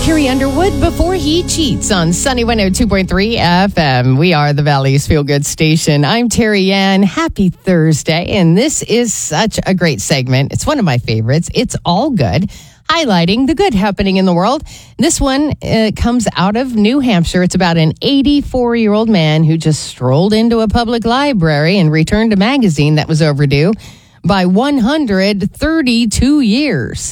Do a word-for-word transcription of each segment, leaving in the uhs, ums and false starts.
Carrie Underwood before he cheats on Sunny one oh two point three F M. We are the Valley's Feel Good Station. I'm Terry Ann. Happy Thursday. And this is such a great segment. It's one of my favorites. It's All Good, highlighting the good happening in the world. This one uh, comes out of New Hampshire. It's about an eighty-four-year-old man who just strolled into a public library and returned a magazine that was overdue by one hundred thirty-two years.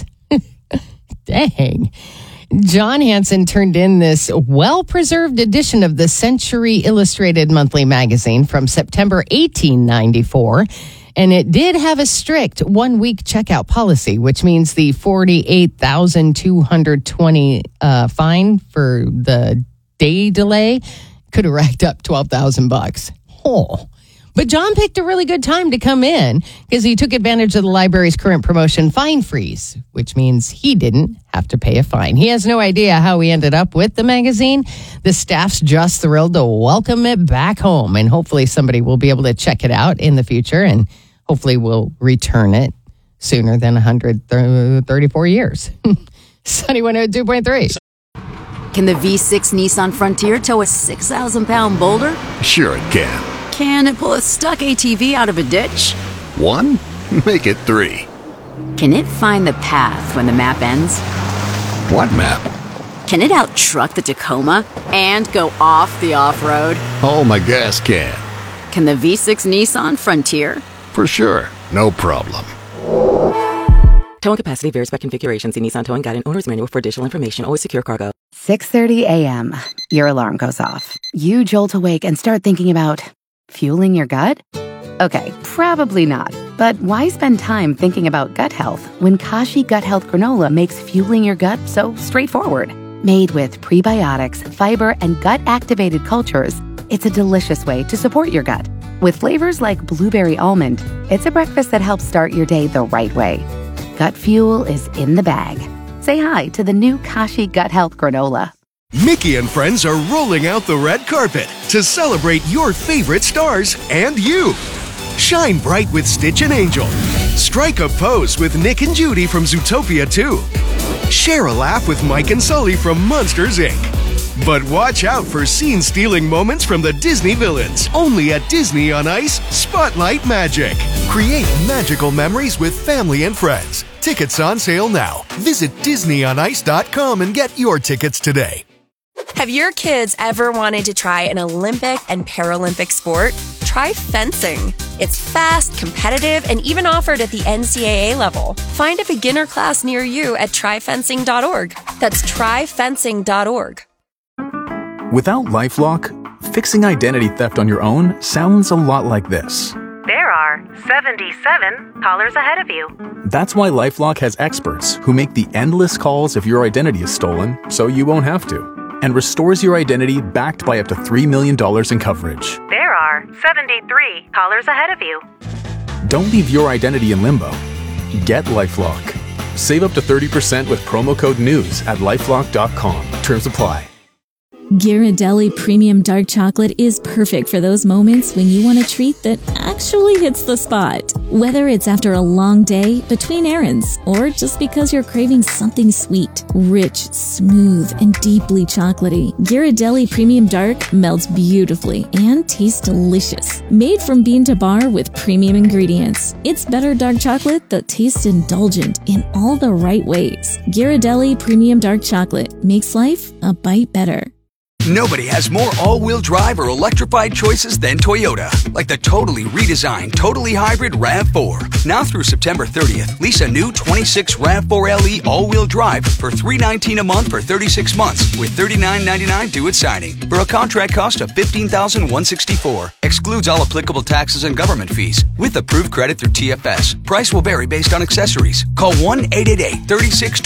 Dang. John Hanson turned in this well-preserved edition of the Century Illustrated Monthly Magazine from September eighteen ninety-four, and it did have a strict one-week checkout policy, which means the forty-eight thousand two hundred twenty uh, fine for the day delay could have racked up twelve thousand bucks. Oh. But John picked a really good time to come in because he took advantage of the library's current promotion, Fine Freeze, which means he didn't have to pay a fine. He has no idea how he ended up with the magazine. The staff's just thrilled to welcome it back home, and hopefully somebody will be able to check it out in the future, and hopefully we'll return it sooner than one hundred thirty-four years. Sunny one oh two point three. Can the V six Nissan Frontier tow a six thousand pound boulder? Sure it can. Can it pull a stuck A T V out of a ditch? One? Make it three. Can it find the path when the map ends? What map? Can it out-truck the Tacoma and go off the off-road? Oh, my gas can. Can the V six Nissan Frontier? For sure. No problem. Towing capacity varies by configuration. See Nissan Towing Guide and Owner's Manual for additional information. Always secure cargo. six thirty a.m. Your alarm goes off. You jolt awake and start thinking about fueling your gut? Okay, probably not. But why spend time thinking about gut health when Kashi Gut Health Granola makes fueling your gut so straightforward? Made with prebiotics, fiber, and gut-activated cultures, it's a delicious way to support your gut. With flavors like blueberry almond, it's a breakfast that helps start your day the right way. Gut fuel is in the bag. Say hi to the new Kashi Gut Health Granola. Mickey and friends are rolling out the red carpet to celebrate your favorite stars and you. Shine bright with Stitch and Angel. Strike a pose with Nick and Judy from Zootopia two. Share a laugh with Mike and Sully from Monsters, Incorporated. But watch out for scene-stealing moments from the Disney villains. Only at Disney on Ice Spotlight Magic. Create magical memories with family and friends. Tickets on sale now. Visit Disney on Ice dot com and get your tickets today. Have your kids ever wanted to try an Olympic and Paralympic sport? Try fencing. It's fast, competitive, and even offered at the N C double A level. Find a beginner class near you at try fencing dot org. That's try fencing dot org. Without LifeLock, fixing identity theft on your own sounds a lot like this. There are seventy-seven callers ahead of you. That's why LifeLock has experts who make the endless calls if your identity is stolen, so you won't have to, and restores your identity backed by up to three million dollars in coverage. There are seventy-three callers ahead of you. Don't leave your identity in limbo. Get LifeLock. Save up to thirty percent with promo code NEWS at lifelock dot com. Terms apply. Ghirardelli Premium Dark Chocolate is perfect for those moments when you want a treat that actually hits the spot. Whether it's after a long day, between errands, or just because you're craving something sweet, rich, smooth, and deeply chocolatey, Ghirardelli Premium Dark melts beautifully and tastes delicious. Made from bean to bar with premium ingredients, it's better dark chocolate that tastes indulgent in all the right ways. Ghirardelli Premium Dark Chocolate makes life a bite better. Nobody has more all-wheel drive or electrified choices than Toyota. Like the totally redesigned, totally hybrid RAV four. Now through September thirtieth, lease a new twenty-six RAV four L E all-wheel drive for three hundred nineteen dollars a month for thirty-six months with thirty-nine ninety-nine due at signing for a contract cost of fifteen thousand one hundred sixty-four dollars. Excludes all applicable taxes and government fees. With approved credit through T F S. Price will vary based on accessories. Call one eight eight eight, three six,